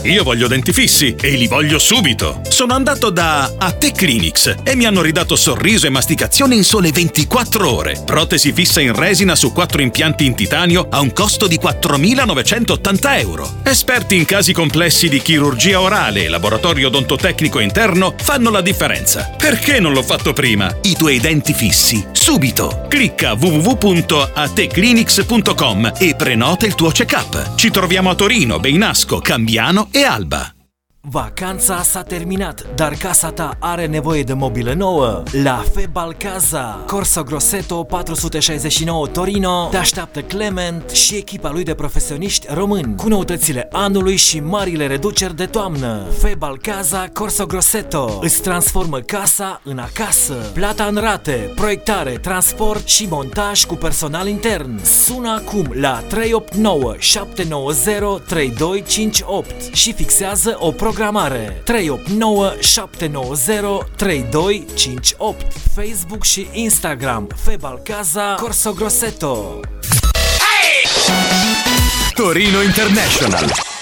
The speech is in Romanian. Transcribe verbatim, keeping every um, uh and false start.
Io voglio denti fissi e li voglio subito. Sono andato da A T Clinics e mi hanno ridato sorriso e masticazione in sole ventiquattro ore. Protesi fissa in resina su quattro impianti in titanio a un costo di quattromilanovecentottanta euro. Esperti in casi complessi di chirurgia orale e laboratorio odontotecnico interno fanno la differenza. Perché non l'ho fatto prima? I tuoi denti fissi, subito. Clicca w w w punto a t clinics punto com e prenota il tuo check-up. Ci troviamo a Torino, Beinasco, Cambiano e Alba. Vacanța s-a terminat, dar casa ta are nevoie de mobilă nouă? La Febalcaza, Corso Grosseto patru sute șaizeci și nouă Torino, te așteaptă Clement și echipa lui de profesioniști români, cu noutățile anului și marile reduceri de toamnă. Febalcaza, Corso Grosseto îți transformă casa în acasă. Plata în rate, proiectare, transport și montaj cu personal intern. Sună acum la trei opt nouă șapte nouă zero trei doi cinci opt și fixează o programare. trei opt nouă șapte nouă zero trei doi cinci opt. Facebook și Instagram Febalcaza Corso Grosseto. Torino International.